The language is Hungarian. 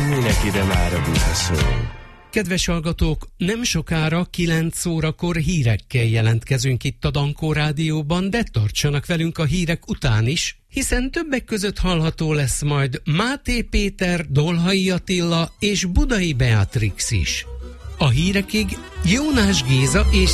minek ide már a butaszó? Kedves hallgatók, nem sokára 9 órakor hírekkel jelentkezünk itt a Dankó Rádióban, de tartsanak velünk a hírek után is, hiszen többek között hallható lesz majd Máté Péter, Dolhai Attila és Budai Beatrix is. A hírekig Jónás Géza és